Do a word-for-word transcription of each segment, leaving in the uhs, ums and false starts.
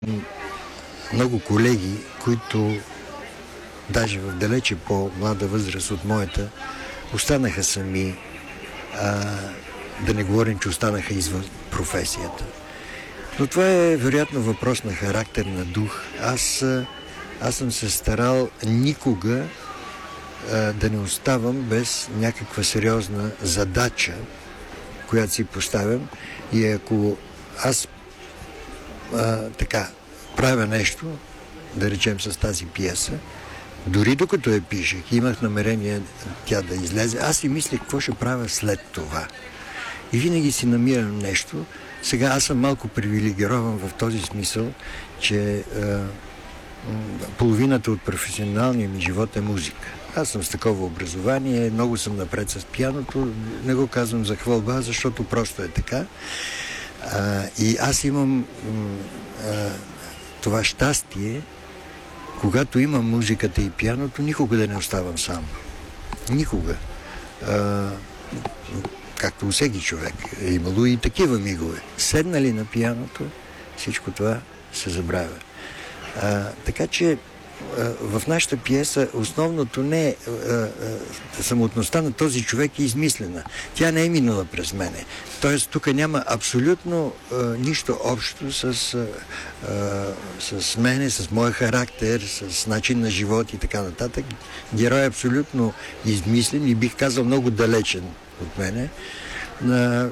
много колеги, които даже в далече по-млада възраст от моята, останаха сами, а, да не говорим, че останаха извън професията. Но това е вероятно въпрос на характер, на дух. Аз, аз съм се старал никога а, да не оставам без някаква сериозна задача, която си поставям, и ако аз а, така правя нещо, да речем с тази пиеса, дори докато я пишех, имах намерение тя да излезе, аз си мислех какво ще правя след това. И винаги си намирам нещо. Сега аз съм малко привилегирован в този смисъл, че е, половината от професионалния ми живот е музика. Аз съм с такова образование, много съм напред с пианото, не го казвам за хвалба, защото просто е така. А, и аз имам а, това щастие, когато имам музиката и пианото, никога да не оставам сам. Никога. А, както у всеки човек. Е имало и такива мигове. Седнали на пианото, всичко това се забравя. А, така че а, в нашата пиеса основното не е а, а, самотността на този човек е измислена. Тя не е минала през мене. Тоест тук няма абсолютно а, нищо общо с, а, с мене, с моя характер, с начин на живот и така нататък. Герой е абсолютно измислен и бих казал много далечен от мене. На...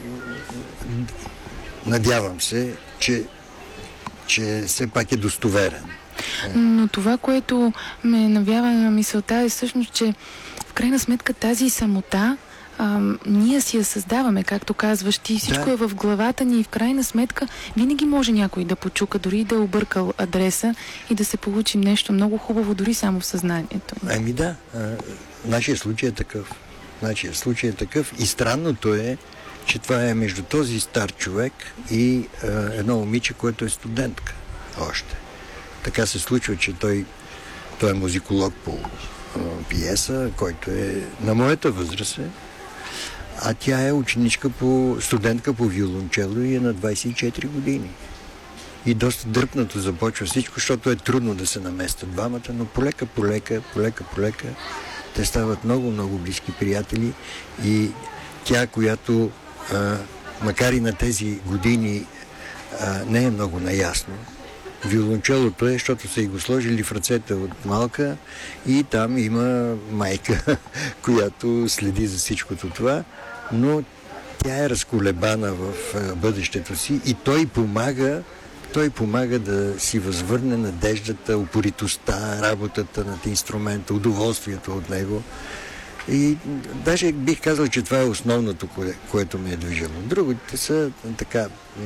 Надявам се, че, че все пак е достоверен. Но това, което ме навява на мисълта, е всъщност, че в крайна сметка тази самота а, ние си я създаваме, както казваш ти. Всичко да. е в главата ни и в крайна сметка винаги може някой да почука, дори да е объркал адреса и да се получи нещо много хубаво, дори само в съзнанието. Ами да, а, нашия случай е такъв. Нашия случай е такъв и странното е, че това е между този стар човек и а, едно момиче, което е студентка още. Така се случва, че той, той е музиколог по а, пиеса, който е на моята възраст е, а тя е ученичка по, студентка по виолончело и е на двайсет и четири години. И доста дръпнато започва всичко, защото е трудно да се наместят двамата, но полека, полека, полека, полека те стават много, много близки приятели и тя, която а, макар и на тези години а, не е много наясно. Виолончелото е, защото са и го сложили в ръцете от малка и там има майка, която следи за всичкото това, но тя е разколебана в а, бъдещето си и той помага Той помага да си възвърне надеждата, упоритостта, работата над инструмента, удоволствието от него. И даже бих казал, че това е основното, кое, което ме е движило. Другите са така,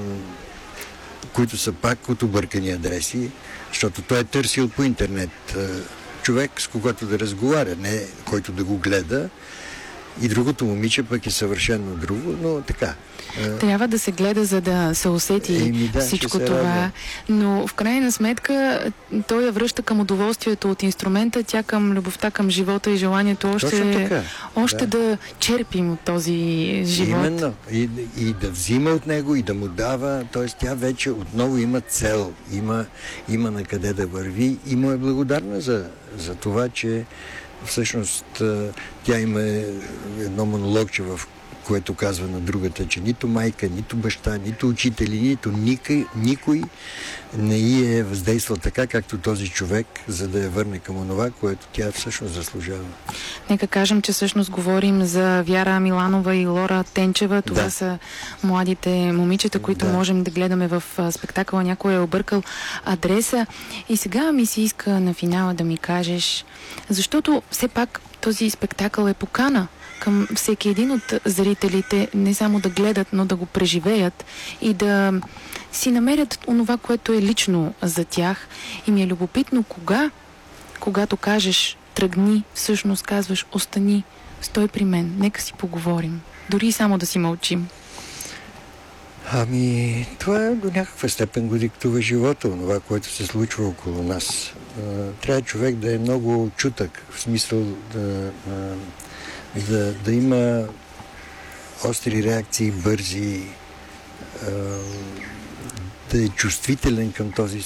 които са пак от объркани адреси, защото той е търсил по интернет човек, с когото да разговаря, не който да го гледа. И другото момиче пък е съвършено друго, но така. Трябва да се гледа, за да се усети Еми, да, всичко това. Радва. Но в крайна сметка той я връща към удоволствието от инструмента, тя към любовта към живота и желанието още, още да. да черпим от този живот. Именно. И, и да взима от него, и да му дава. Т.е. тя вече отново има цел, има, има на къде да върви и му е благодарна за, за това, че всъщност тя има едно монологче, в което казва на другата, че нито майка, нито баща, нито учители, нито никой, никой не й е въздействал така, както този човек, за да я върне към онова, което тя всъщност заслужава. Нека кажем, че всъщност говорим за Вяра Миланова и Лора Тенчева. Това да. са младите момичета, които да. можем да гледаме в спектакъла. Някой е объркал адреса. И сега ми се иска на финала да ми кажеш, защото все пак този спектакъл е покана към всеки един от зрителите не само да гледат, но да го преживеят и да си намерят онова, което е лично за тях. И ми е любопитно кога, когато кажеш тръгни, всъщност казваш остани, стой при мен, нека си поговорим. Дори само да си мълчим. Ами, това е до някаква степен го диктува живота, това, което се случва около нас. Трябва човек да е много чутък, в смисъл да, да, да има остри реакции, бързи, да е чувствителен към този